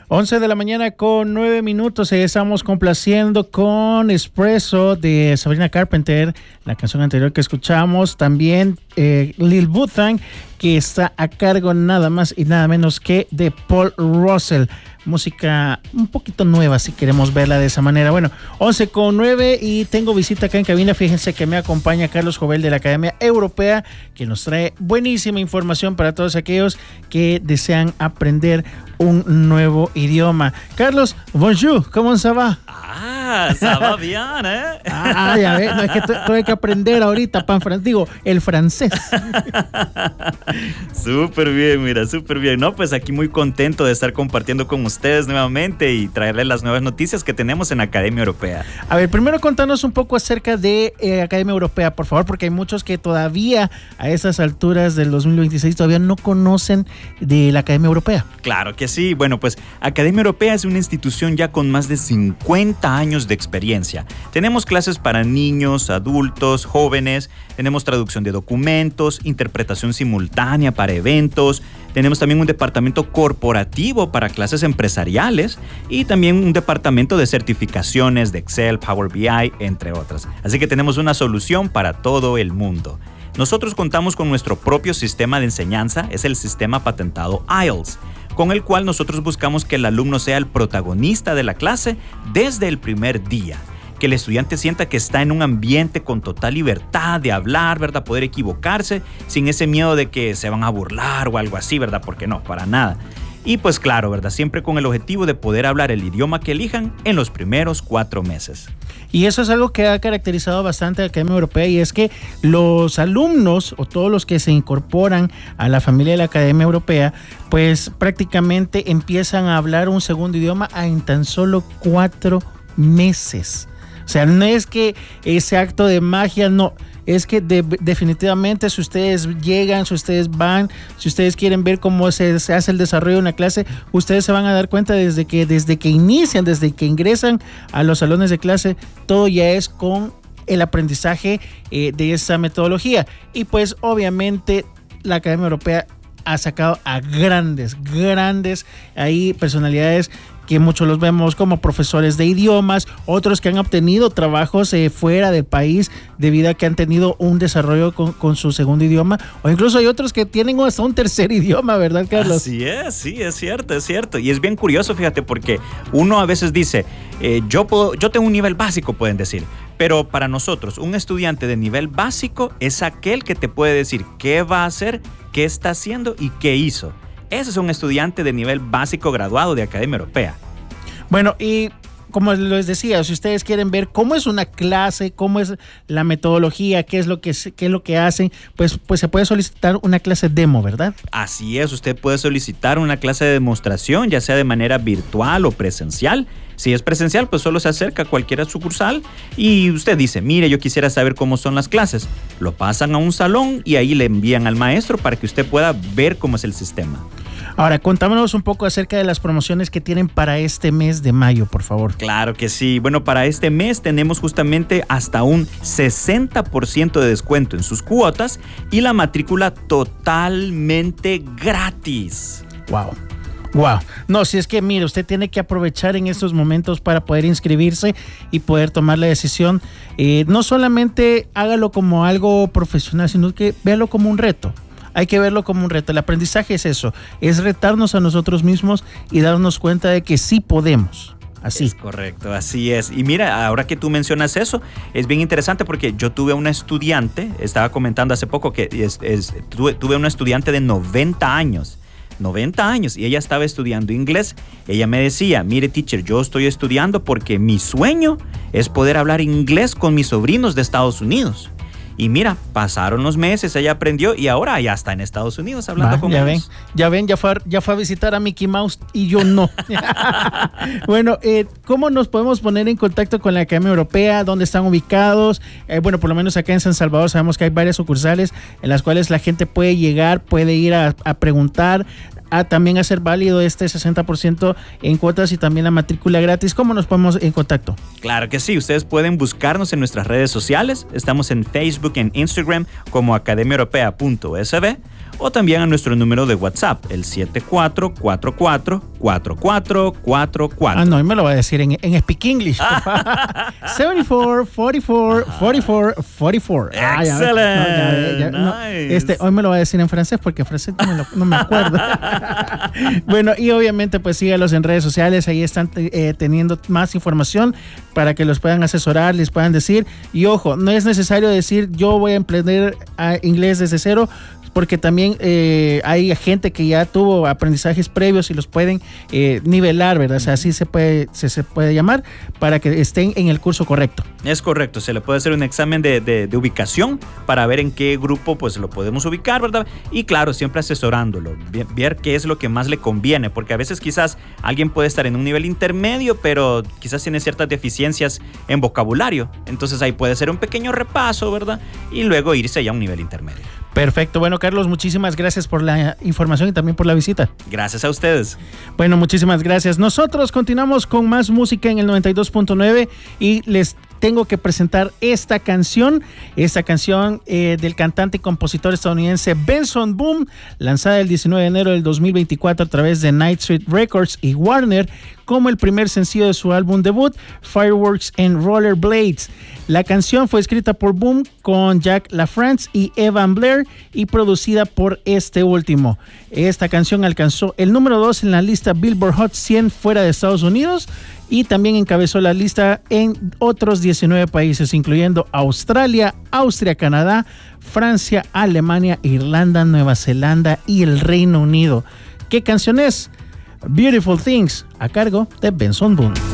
11 de la mañana con 9 minutos. Estamos complaciendo con Espresso de Sabrina Carpenter, la canción anterior que escuchamos. También Lil Butang, que está a cargo nada más y nada menos que de Paul Russell. Música un poquito nueva si queremos verla de esa manera. Bueno, 11 con 9 y tengo visita acá en cabina. Fíjense que me acompaña Carlos Jovel de la Academia Europea, que nos trae buenísima información para todos aquellos que desean aprender un nuevo idioma. Carlos, bonjour, ¿cómo se va? Ça va bien, ¿eh? Ya ves, no es que tengo que aprender ahorita, el francés. Súper bien, mira, súper bien. No, pues aquí muy contento de estar compartiendo con ustedes nuevamente y traerles las nuevas noticias que tenemos en Academia Europea. A ver, primero contanos un poco acerca de Academia Europea, por favor, porque hay muchos que todavía a esas alturas del 2026 todavía no conocen de la Academia Europea. Claro que sí. Bueno, pues Academia Europea es una institución ya con más de 50 años de experiencia. Tenemos clases para niños, adultos, jóvenes, tenemos traducción de documentos, interpretación simultánea para eventos, tenemos también un departamento corporativo para clases empresariales y también un departamento de certificaciones de Excel, Power BI, entre otras. Así que tenemos una solución para todo el mundo. Nosotros contamos con nuestro propio sistema de enseñanza, es el sistema patentado IELTS, con el cual nosotros buscamos que el alumno sea el protagonista de la clase desde el primer día. Que el estudiante sienta que está en un ambiente con total libertad de hablar, ¿verdad? Poder equivocarse sin ese miedo de que se van a burlar o algo así, ¿verdad? Porque no, para nada. Y pues claro, ¿verdad? Siempre con el objetivo de poder hablar el idioma que elijan en los primeros 4 meses. Y eso es algo que ha caracterizado bastante a la Academia Europea, y es que los alumnos o todos los que se incorporan a la familia de la Academia Europea, pues prácticamente empiezan a hablar un segundo idioma en tan solo 4 meses. O sea, no es que ese acto de magia, no. Es que definitivamente si ustedes llegan, si ustedes van, si ustedes quieren ver cómo se hace el desarrollo de una clase, ustedes se van a dar cuenta desde que inician, desde que ingresan a los salones de clase, todo ya es con el aprendizaje de esa metodología. Y pues obviamente la Academia Europea ha sacado a grandes ahí personalidades que muchos los vemos como profesores de idiomas, otros que han obtenido trabajos fuera del país debido a que han tenido un desarrollo con su segundo idioma, o incluso hay otros que tienen hasta un tercer idioma, ¿verdad, Carlos? Así es, sí, es cierto. Y es bien curioso, fíjate, porque uno a veces dice, yo tengo un nivel básico, pueden decir, pero para nosotros, un estudiante de nivel básico es aquel que te puede decir qué va a hacer, qué está haciendo y qué hizo. Ese es un estudiante de nivel básico graduado de Academia Europea. Bueno, y como les decía, si ustedes quieren ver cómo es una clase, cómo es la metodología, qué es lo que hacen, pues se puede solicitar una clase demo, ¿verdad? Así es, usted puede solicitar una clase de demostración, ya sea de manera virtual o presencial. Si es presencial, pues solo se acerca a cualquier sucursal y usted dice, mire, yo quisiera saber cómo son las clases. Lo pasan a un salón y ahí le envían al maestro para que usted pueda ver cómo es el sistema. Ahora, contámonos un poco acerca de las promociones que tienen para este mes de mayo, por favor. Claro que sí. Bueno, para este mes tenemos justamente hasta un 60% de descuento en sus cuotas y la matrícula totalmente gratis. Wow. No, si es que mire, usted tiene que aprovechar en estos momentos para poder inscribirse y poder tomar la decisión. No solamente hágalo como algo profesional, sino que véalo como un reto. Hay que verlo como un reto. El aprendizaje es eso, es retarnos a nosotros mismos y darnos cuenta de que sí podemos. Así. Es correcto, así es. Y mira, ahora que tú mencionas eso, es bien interesante porque yo tuve una estudiante, estaba comentando hace poco que tuve una estudiante de 90 años, y ella estaba estudiando inglés. Ella me decía, mire, teacher, yo estoy estudiando porque mi sueño es poder hablar inglés con mis sobrinos de Estados Unidos. Y mira, pasaron los meses, ella aprendió y ahora ya está en Estados Unidos hablando con ellos. Ya fue a visitar a Mickey Mouse y yo no. Bueno, ¿cómo nos podemos poner en contacto con la Academia Europea? ¿Dónde están ubicados? Bueno, por lo menos acá en San Salvador sabemos que hay varias sucursales en las cuales la gente puede llegar, puede ir a preguntar, a también hacer válido este 60% en cuotas y también la matrícula gratis. ¿Cómo nos ponemos en contacto? Claro que sí, ustedes pueden buscarnos en nuestras redes sociales. Estamos en Facebook, en Instagram como academiaeuropea.sb o también a nuestro número de WhatsApp, el 74444444. No, me lo va a decir en Speak English. 74444444. Excelente. Hoy me lo va a decir en francés porque en francés no me acuerdo. Bueno, y obviamente pues sígalos en redes sociales, ahí están teniendo más información para que los puedan asesorar, les puedan decir. Y ojo, no es necesario decir yo voy a aprender inglés desde cero, porque también hay gente que ya tuvo aprendizajes previos y los pueden nivelar, ¿verdad? O sea, así se puede llamar, para que estén en el curso correcto. Es correcto, se le puede hacer un examen de ubicación para ver en qué grupo pues lo podemos ubicar, ¿verdad? Y claro, siempre asesorándolo, ver qué es lo que más le conviene, porque a veces quizás alguien puede estar en un nivel intermedio, pero quizás tiene ciertas deficiencias en vocabulario. Entonces ahí puede ser un pequeño repaso, ¿verdad? Y luego irse ya a un nivel intermedio. Perfecto. Bueno, Carlos, muchísimas gracias por la información y también por la visita. Gracias a ustedes. Bueno, muchísimas gracias. Nosotros continuamos con más música en el 92.9 y les tengo que presentar esta canción del cantante y compositor estadounidense Benson Boone, lanzada el 19 de enero del 2024 a través de Night Street Records y Warner como el primer sencillo de su álbum debut, Fireworks and Rollerblades. La canción fue escrita por Boone con Jack LaFrance y Evan Blair y producida por este último. Esta canción alcanzó el número 2 en la lista Billboard Hot 100 fuera de Estados Unidos y también encabezó la lista en otros 19 países, incluyendo Australia, Austria, Canadá, Francia, Alemania, Irlanda, Nueva Zelanda y el Reino Unido. ¿Qué canción es? Beautiful Things, a cargo de Benson Boone.